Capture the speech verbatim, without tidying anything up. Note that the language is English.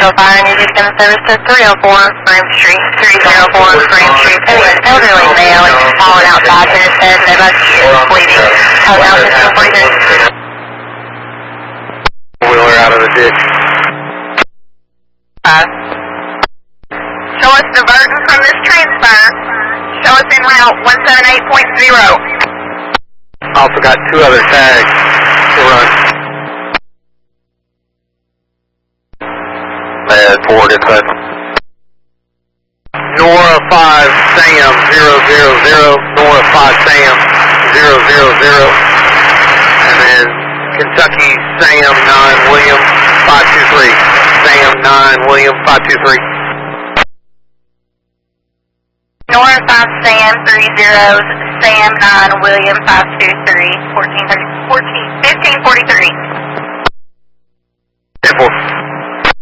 Central Fire needed to service to three oh four Frame Street, three oh four Frame Street. And an elderly male is falling outside in his head. They must be bleeding. Out now, Central forty-three. Wheeler out of the ditch. Uh, show us diverting from this transfer. Show us en route one seven eight point zero. Also got two other tags to run. Bad forward inside. Nora five Sam zero zero zero. Nora five Sam zero zero zero. And then Kentucky Sam nine William five two three. Sam nine William five two three. Nora five Sam three zeros. Sam nine William five two three. fourteen thirty, fourteen, fifteen forty-three.